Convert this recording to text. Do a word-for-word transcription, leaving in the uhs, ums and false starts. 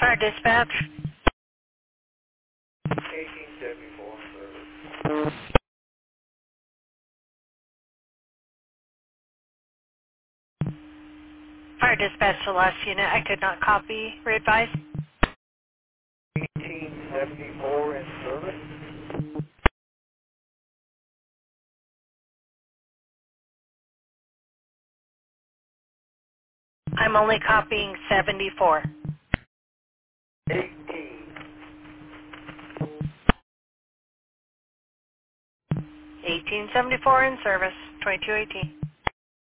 Fire dispatch. eighteen seventy-four service. Fire dispatch to last unit. I could not copy. Re-advise. eighteen seventy-four in service. I'm only copying seventy-four. eighteen. eighteen seventy-four in service. twenty-two eighteen.